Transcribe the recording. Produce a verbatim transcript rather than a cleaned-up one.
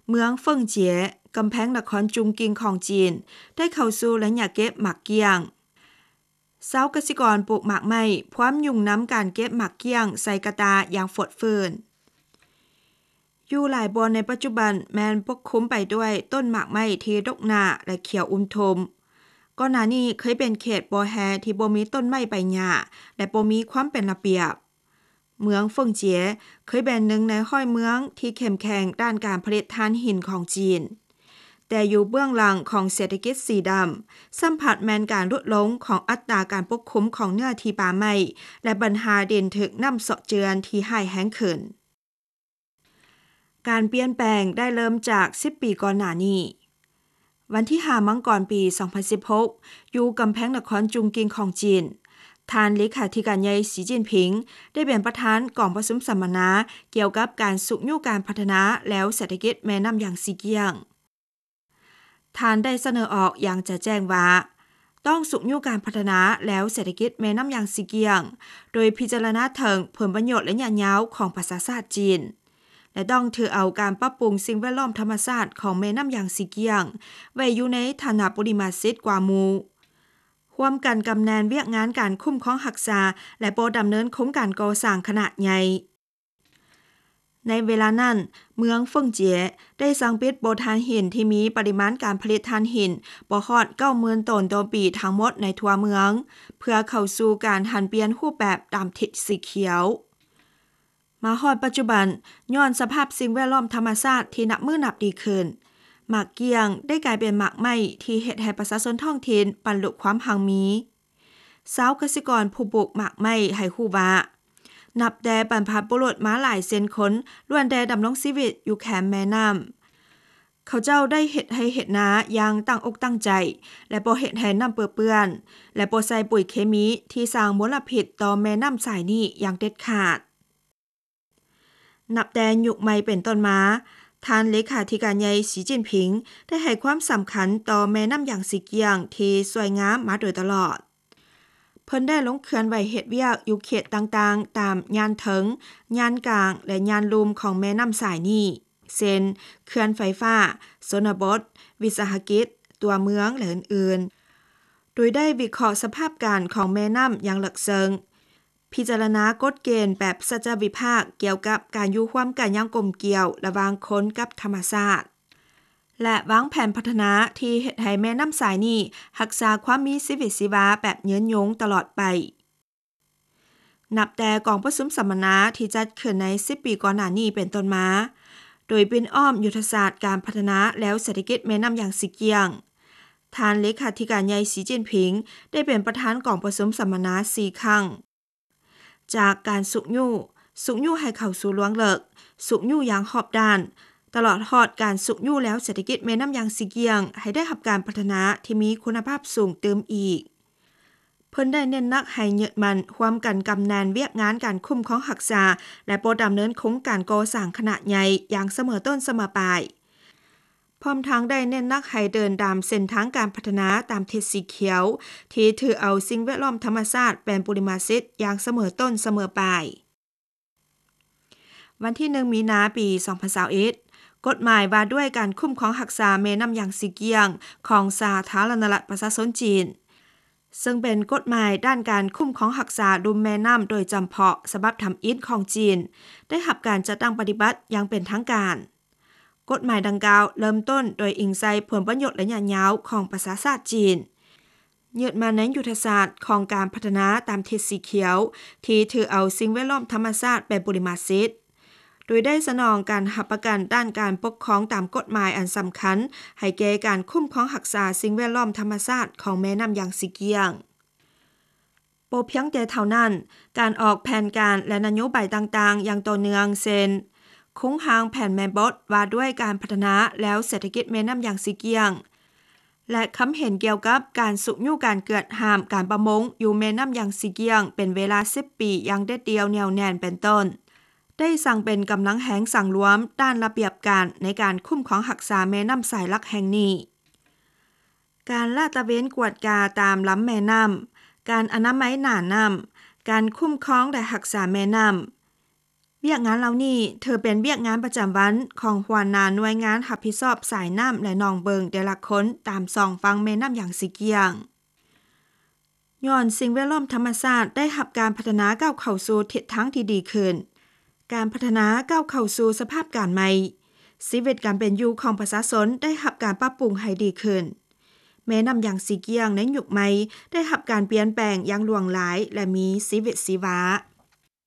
เมืองเฟิงเจี๋ยกำแพงนครจุงกิงของจีนได้เข้าสู่ระยะเก็บหมากเกี้ยงชาวเกษตรกรปลูกหมากไม้พร้อมยุ่งน้ำการเก็บหมากเกี้ยงใส่กระตาอย่างฝดฟื้นอยู่หลายบอนในปัจจุบันแมนปกคลุมไปด้วยต้นหมากไม้ที่ดกหนาและเขียวอุ้มทมก่อนหน้านี้เคยเป็นเขตบอแฮที่บ่มีต้นไม้ใบหญ้าและบ่มีความเป็นระเบียบเมืองเฟิงเจี๋ยเคยเป็นหนึ่งในห้อยเมืองที่เข้มแข็งด้านการผลิตถ่านหินของจีนแต่อยู่เบื้องหลังของเศรษฐกิจสีดำสัมผัสแมนการลดลงของอัตราการปกคลุมของเนื้อที่ป่าไม้และปัญหาเด่นถึกน้ำเสาะเจือนที่หายแห้งขึ้นการเปลี่ยนแปลงได้เริ่มจากสิบปีก่อนหน้านี้วันที่ห้ามังกรปีสองพันสิบหกอยู่กำแพงนครจุงกิงของจีนท่านเลขาธิการใหญ่สีจิ้นผิงได้เป็นประธานกองประชุมสัมมนาเกี่ยวกับการสุขยู่การพัฒนาแล้วเศรษฐกิจแม่น้ำอย่างซีเกียงท่านได้เสนอออกอย่างจะแจ้งว่าต้องสุขยู่การพัฒนาแล้วเศรษฐกิจแม่น้ำอย่างซีเกียงโดยพิจารณาถึงผลประโยชน์และระยะยาวของประชาชาติจีนและต้องถือเอาการปรับปรุงสิ่งแวดล้อมธรรมชาติของแม่น้ำอย่างซีเกียงไว้อยู่ในฐานะปริมาสิทธิ์กว่าหมู่ร่วมกันกำแนนเวียกงานการคุ้มครองรักษาและโปรดำเนินโครงการก่อสร้างขนาดใหญ่ในเวลานั้นเมืองเฟิงเจี๋ยได้สั่งปิดโบถ่านหินที่มีปริมาณการผลิตถ่านหินบ่ฮอด เก้าหมื่น ตนต่อปีทั้งหมดในทั่วเมืองเพื่อเข้าสู่การหันเปลี่ยนรูปแบบตามทิศสีเขียวมาฮอดปัจจุบันย้อนสภาพสิ่งแวดล้อมธรรมชาติที่นับมือนับดีขึ้นหมากเกี้ยงได้กลายเป็นหมากไม้ที่เฮ็ดให้ประชาชนท้องถิ่นบรรลุความหังมีชาวเกษตรกรผู้ปลูกหมากไม้ให้ฮู้ว่านับแต่บรรพบุรุษมาหลายเซนคนล้วนแต่ดำรงชีวิตอยู่แคมแม่น้ำเขาเจ้าได้เฮ็ดให้เฮ็ดนาอย่างตั้งอกตั้งใจและบ่เฮ็ดให้น้ำเปื้อนๆและบ่ใส่ปุ๋ยเคมีที่สร้างมลพิษต่อแม่น้ำสายนี้อย่างเด็ดขาดนับแต่ยุคใหม่เป็นต้นมาท่านเลขาธิการใหญ่สีจิ้นผิงได้ให้ความสำคัญต่อแม่น้ำอย่างซีเกียงที่สวยงามมาโดยตลอดเพิ่นได้ลงเขื่อนไว้เฮ็ดเวียกอยู่เขตต่างๆตามย่านเถิงย่านกลางและย่านลุ่มของแม่น้ำสายนี้เช่นเขื่อนไฟฟ้าชนบทวิสาหกิจตัวเมืองและอื่นๆโดยได้วิเคราะห์สภาพการของแม่น้ำอย่างลึกซึ้งพิจารณากฎเกณฑ์แบบสัจวิภาคเกี่ยวกับการอยู่ร่วมกันอย่างกลมเกลี่ยวระหว่างคนกับธรรมชาติและวางแผนพัฒนาที่เฮ็ดให้แม่น้ำสายนี้รักษาความมีชีวิตชีวาแบบยืนยงตลอดไปนับแต่กองประชุมสัมมนาที่จัดขึ้นในสิบปีก่อนหน้านี้เป็นต้นมาโดยเป็นอ้อมยุทธศาสตร์การพัฒนาแล้วเศรษฐกิจแม่น้ำอย่างซีเกียงท่านเลขาธิการใหญ่สีจิ้นผิงได้เป็นประธานกองประชุมสัมมนาสี่ครั้งจากการสุกยู่สุกยู่ให้เข้าสู่ลวงเลิกสุกยู่อย่างรอบด้านตลอดฮอดการสุกยู่แล้วเศรษฐกิจแม่น้ำอย่างซีเกียงให้ได้รับการพัฒนาที่มีคุณภาพสูงเติมอีกเพิ่นได้เน้นหนักให้ยึดมั่นร่วมกันกำแนนเวียกงานการคุ้มครองรักษาและโปรดำเนินโครงการก่อสร้างขนาดใหญ่อย่างเสมอต้นเสมอปลายพร้อมทั้งได้เน้นหนักให้เดินตามเส้นทางการพัฒนาตามทิศสีเขียวที่ถือเอาสิ่งแวดล้อมธรรมชาติเป็นปริมาสิทธิ์อย่างเสมอต้นเสมอปลายวันที่หนึ่งมีนาปีสองพันยี่สิบเอ็ดกฎหมายว่าด้วยการคุ้มครองรักษาแม่น้ำอย่างซีเกียงของสาธารณรัฐประชาชนจีนซึ่งเป็นกฎหมายด้านการคุ้มครองรักษาดุมแม่น้ำโดยจำเพาะฉบับทำอิฐของจีนได้รับการจัดตั้งปฏิบัติอย่างเป็นทางการกฎหมายดังกล่าวเริ่มต้นโดยอิงใส่ผลประโยชน์ระยะยาวของประชาชาติจีนยึดมาในยุทธศาสตร์ของการพัฒนาตามทิศสีเขียวที่ถือเอาสิ่งแวดล้อมธรรมชาติเป็นปริมาสิทธิ์โดยได้สนองการรับประกันด้านการปกครองตามกฎหมายอันสำคัญให้แก่การคุ้มครองรักษาสิ่งแวดล้อมธรรมชาติของแม่น้ำอย่างซีเกียงบ่เพียงแต่เท่านั้นการออกแผนการและนโยบายต่างๆอย่างต่อเนื่องเช่นโครงหางแผนแม่บทว่าด้วยการพัฒนาแล้วเศรษฐกิจแม่น้ำอย่างซีเกียงและคำเห็นเกี่ยวกับการสุกยู่การเกิดห้ามการประมงอยู่แม่น้ำอย่างซีเกียงเป็นเวลาสิบปีอย่างเด็ดเดียวแนวแน่นเป็นต้นได้สั่งเป็นกำลังแหงสั่งรวมด้านระเบียบการในการคุ้มครองรักษาแม่น้ำสายหลักแห่งนี้การลาดตระเวนกวดกาตามลำแม่น้ำการอนามัยหน้าน้ำการคุ้มครองและรักษาแม่น้ำเวียกงานเหล่านี้เธอเป็นเวียกงานประจำวันของหัวหน้าหน่วยงานรับผิดชอบสายน้ำและหนองเบิงแต่ละคนตามสองฝั่งแม่น้ำอย่างสีเกียงย้อนสิ่งแวดล้อมธรรมชาติได้รับการพัฒนาก้าวเข้าสู่ทิศทางที่ดีขึ้นการพัฒนาก้าวเข้าสู่สภาพการใหม่ชีวิตการเป็นอยู่ของประชาชนได้รับการปรับปรุงให้ดีขึ้นแม่น้ำอย่างสีเกียงในยุคใหม่ได้รับการเปลี่ยนแปลงอย่างหลวงหลายและมีชีวิตชีวา